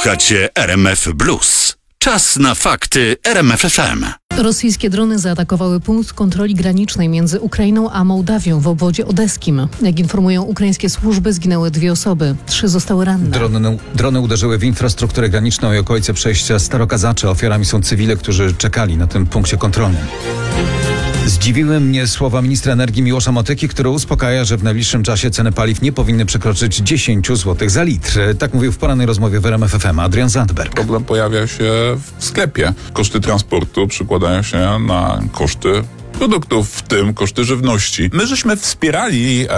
Słuchacie RMF Blues. Czas na fakty RMF FM. Rosyjskie drony zaatakowały punkt kontroli granicznej między Ukrainą a Mołdawią w obwodzie odeskim. Jak informują ukraińskie służby, zginęły 2 osoby, 3 zostały ranne. Drony uderzyły w infrastrukturę graniczną i okolice przejścia Starokazacze. Ofiarami są cywile, którzy czekali na tym punkcie kontrolnym. Zdziwiły mnie słowa ministra energii Miłosza Motyki, który uspokaja, że w najbliższym czasie ceny paliw nie powinny przekroczyć 10 zł za litr. Tak mówił w porannej rozmowie w RMF FM Adrian Zandberg. Problem pojawia się w sklepie. Koszty transportu przekładają się na koszty produktów, w tym koszty żywności. My żeśmy wspierali,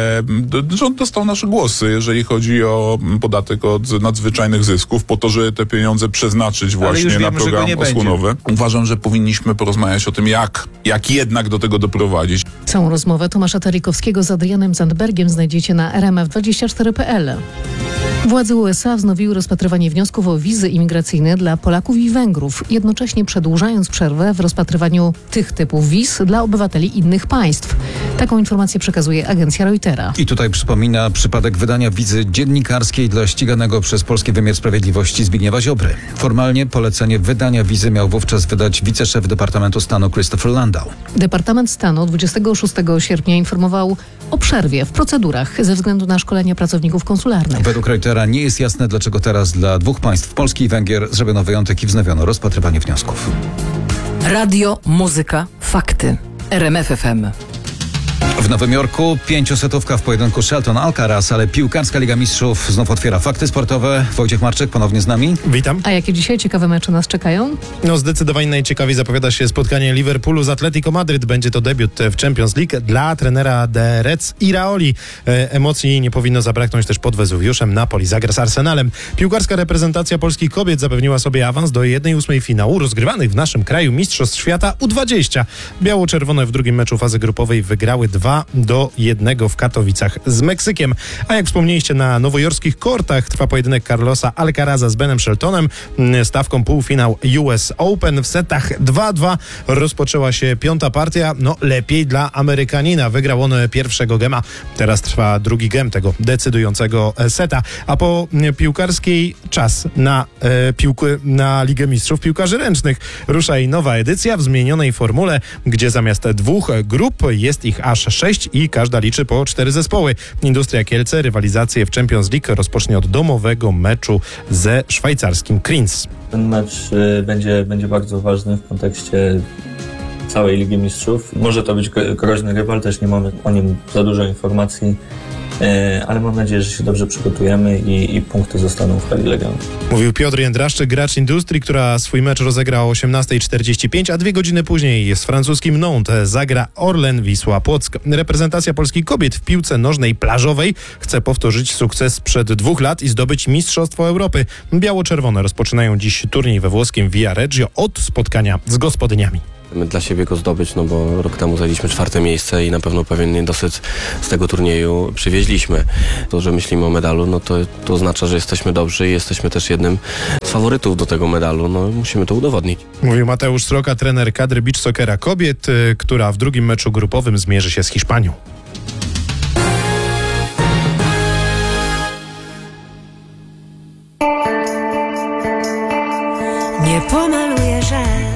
rząd dostał nasze głosy, jeżeli chodzi o podatek od nadzwyczajnych zysków, po to, żeby te pieniądze przeznaczyć właśnie na program osłonowy. Uważam, że powinniśmy porozmawiać o tym, jak jednak do tego doprowadzić. Całą rozmowę Tomasza Tarikowskiego z Adrianem Zandbergiem znajdziecie na rmf24.pl. Władze USA wznowiły rozpatrywanie wniosków o wizy imigracyjne dla Polaków i Węgrów, jednocześnie przedłużając przerwę w rozpatrywaniu tych typów wiz dla obywateli innych państw. Taką informację przekazuje agencja Reutera. I tutaj przypomina przypadek wydania wizy dziennikarskiej dla ściganego przez polski wymiar sprawiedliwości Zbigniewa Ziobry. Formalnie polecenie wydania wizy miał wówczas wydać wiceszef Departamentu Stanu Christopher Landau. Departament Stanu 26 sierpnia informował o przerwie w procedurach ze względu na szkolenia pracowników konsularnych. Według Reutera nie jest jasne, dlaczego teraz dla 2 państw, Polski i Węgier, zrobiono wyjątek i wznowiono rozpatrywanie wniosków. Radio, muzyka, fakty. RMF FM. W Nowym Jorku 5-setówka w pojedynku Shelton-Alcaraz, ale piłkarska Liga Mistrzów znów otwiera fakty sportowe. Wojciech Marczyk ponownie z nami. Witam. A jakie dzisiaj ciekawe mecze nas czekają? Zdecydowanie najciekawiej zapowiada się spotkanie Liverpoolu z Atletico Madryt. Będzie to debiut w Champions League dla trenera The Reds Iraoli. Emocji nie powinno zabraknąć też pod Wezuwiuszem. Napoli zagra z Arsenalem. Piłkarska reprezentacja polskich kobiet zapewniła sobie awans do 1/8 finału rozgrywanych w naszym kraju Mistrzostw Świata U20. Biało-czerwone w drugim meczu fazy grupowej wygrały 2-1 w Katowicach z Meksykiem. A jak wspomnieliście, na nowojorskich kortach trwa pojedynek Carlosa Alcaraza z Benem Sheltonem. Stawką półfinał US Open w setach 2-2 rozpoczęła się 5. partia. Lepiej dla Amerykanina. Wygrał on pierwszego gema. Teraz trwa drugi gem tego decydującego seta. A po piłkarskiej czas na Ligę Mistrzów Piłkarzy Ręcznych. Rusza i nowa edycja w zmienionej formule, gdzie zamiast 2 grup jest ich aż 6 i każda liczy po 4 zespoły. Industria Kielce rywalizację w Champions League rozpocznie od domowego meczu ze szwajcarskim Kriens. Ten mecz będzie bardzo ważny w kontekście całej Ligi Mistrzów. Może to być groźny rywal, też nie mamy o nim za dużo informacji, ale mam nadzieję, że się dobrze przygotujemy i punkty zostaną w hali Legionu. Mówił Piotr Jędraszczyk, gracz Industrii, która swój mecz rozegra o 18:45, a 2 godziny później z francuskim Nantes zagra Orlen Wisła Płock. Reprezentacja polskich kobiet w piłce nożnej plażowej chce powtórzyć sukces sprzed 2 lat i zdobyć Mistrzostwo Europy. Biało-czerwone rozpoczynają dziś turniej we włoskim Viareggio od spotkania z gospodyniami. Chcemy dla siebie go zdobyć, bo rok temu zajęliśmy 4. miejsce i na pewno pewien niedosyt z tego turnieju przywieźliśmy. To, że myślimy o medalu, to oznacza, że jesteśmy dobrzy i jesteśmy też jednym z faworytów do tego medalu. Musimy to udowodnić. Mówił Mateusz Sroka, trener kadry beach soccera kobiet, która w drugim meczu grupowym zmierzy się z Hiszpanią. Nie pomaluję, że